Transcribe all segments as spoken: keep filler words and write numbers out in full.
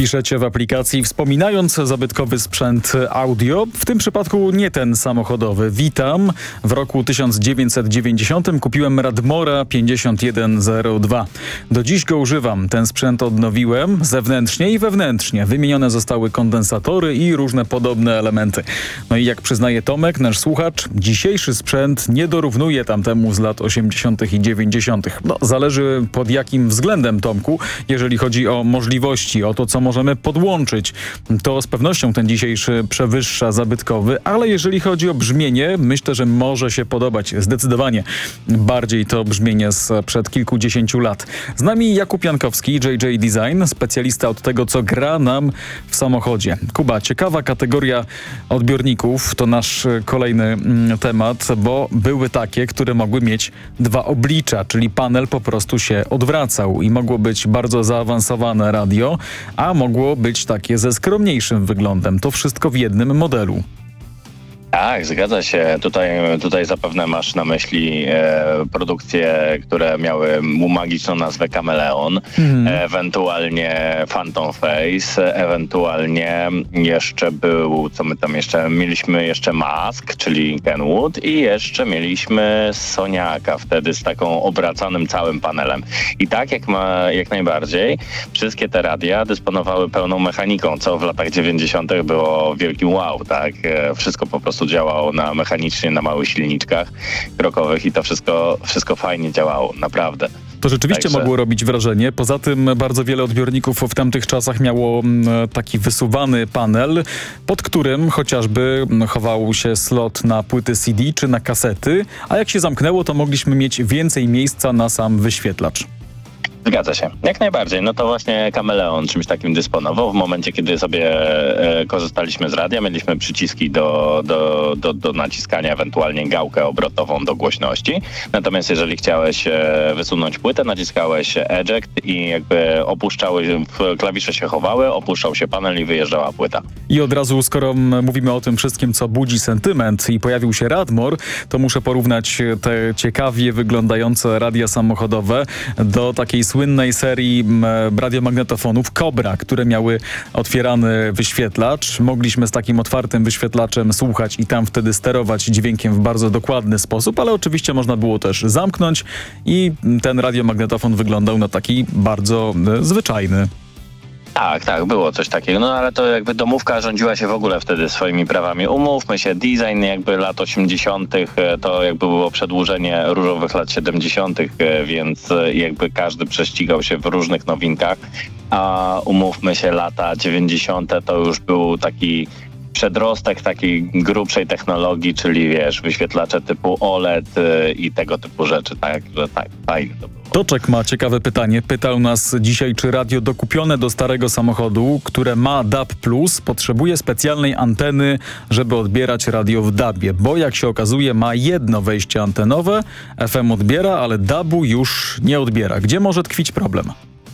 Piszecie w aplikacji, wspominając zabytkowy sprzęt audio, w tym przypadku nie ten samochodowy. Witam. W roku tysiąc dziewięćset dziewięćdziesiątym kupiłem Radmora pięćdziesiąt jeden zero dwa. Do dziś go używam. Ten sprzęt odnowiłem zewnętrznie i wewnętrznie. Wymienione zostały kondensatory i różne podobne elementy. No i jak przyznaje Tomek, nasz słuchacz, dzisiejszy sprzęt nie dorównuje tamtemu z lat osiemdziesiątych i dziewięćdziesiątych. No, zależy pod jakim względem, Tomku. Jeżeli chodzi o możliwości, o to, co możemy podłączyć, to z pewnością ten dzisiejszy przewyższa zabytkowy, ale jeżeli chodzi o brzmienie, myślę, że może się podobać zdecydowanie bardziej to brzmienie sprzed kilkudziesięciu lat. Z nami Jakub Jankowski, J J Design, specjalista od tego, co gra nam w samochodzie. Kuba, ciekawa kategoria odbiorników, to nasz kolejny mm, temat, bo były takie, które mogły mieć dwa oblicza, czyli panel po prostu się odwracał i mogło być bardzo zaawansowane radio, a mogło być takie ze skromniejszym wyglądem. To wszystko w jednym modelu. Tak, zgadza się. Tutaj, tutaj zapewne masz na myśli e, produkcje, które miały magiczną nazwę Kameleon, mm. ewentualnie Phantom Face, ewentualnie jeszcze był, co my tam jeszcze, mieliśmy jeszcze Mask, czyli Kenwood i jeszcze mieliśmy Soniaka wtedy z taką obracanym całym panelem. I tak jak, ma, jak najbardziej, wszystkie te radia dysponowały pełną mechaniką, co w latach dziewięćdziesiątych było wielkim wow, tak? Wszystko po prostu działało na mechanicznie, na małych silniczkach krokowych i to wszystko, wszystko fajnie działało, naprawdę. To rzeczywiście Także... mogło robić wrażenie. Poza tym bardzo wiele odbiorników w tamtych czasach miało taki wysuwany panel, pod którym chociażby chował się slot na płyty C D czy na kasety, a jak się zamknęło, to mogliśmy mieć więcej miejsca na sam wyświetlacz. Zgadza się. Jak najbardziej. No to właśnie Kameleon czymś takim dysponował. W momencie, kiedy sobie e, korzystaliśmy z radia, mieliśmy przyciski do, do, do, do naciskania, ewentualnie gałkę obrotową do głośności. Natomiast jeżeli chciałeś e, wysunąć płytę, naciskałeś eject i jakby opuszczały, klawisze się chowały, opuszczał się panel i wyjeżdżała płyta. I od razu, skoro mówimy o tym wszystkim, co budzi sentyment i pojawił się Radmor, to muszę porównać te ciekawie wyglądające radia samochodowe do takiej słynnej serii radiomagnetofonów Cobra, które miały otwierany wyświetlacz. Mogliśmy z takim otwartym wyświetlaczem słuchać i tam wtedy sterować dźwiękiem w bardzo dokładny sposób, ale oczywiście można było też zamknąć i ten radiomagnetofon wyglądał na taki bardzo zwyczajny. Tak, tak, było coś takiego, no ale to jakby domówka rządziła się w ogóle wtedy swoimi prawami. Umówmy się, design jakby lat osiemdziesiątych to jakby było przedłużenie różowych lat siedemdziesiątych, więc jakby każdy prześcigał się w różnych nowinkach, a umówmy się, lata dziewięćdziesiąte to już był taki przedrostek takiej grubszej technologii, czyli wiesz, wyświetlacze typu O L E D i tego typu rzeczy, tak, że tak, fajnie to było. Toczek ma ciekawe pytanie. Pytał nas dzisiaj, czy radio dokupione do starego samochodu, które ma D A B plus, potrzebuje specjalnej anteny, żeby odbierać radio w D A B-ie, bo jak się okazuje, ma jedno wejście antenowe, F M odbiera, ale D A B-u już nie odbiera. Gdzie może tkwić problem?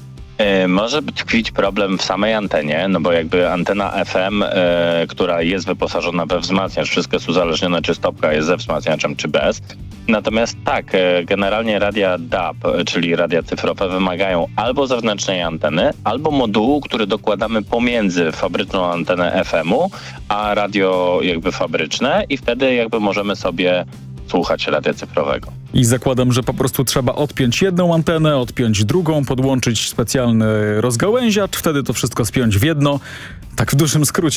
Może tkwić problem w samej antenie, no bo jakby antena F M, e, która jest wyposażona we wzmacniacz, wszystko jest uzależnione, czy stopka jest ze wzmacniaczem, czy bez. Natomiast tak, e, generalnie radia D A B, czyli radia cyfrowe, wymagają albo zewnętrznej anteny, albo modułu, który dokładamy pomiędzy fabryczną antenę F M-u, a radio jakby fabryczne i wtedy jakby możemy sobie słuchać radia cyfrowego. I zakładam, że po prostu trzeba odpiąć jedną antenę, odpiąć drugą, podłączyć specjalny rozgałęziacz, wtedy to wszystko spiąć w jedno. Tak w dużym skrócie.